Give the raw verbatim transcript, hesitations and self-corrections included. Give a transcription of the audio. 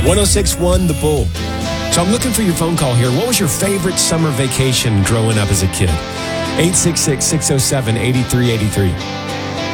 one oh six point one The Bull. So I'm looking for your phone call here. What was your favorite summer vacation growing up as a kid? eight six six, six oh seven, eight three eight three.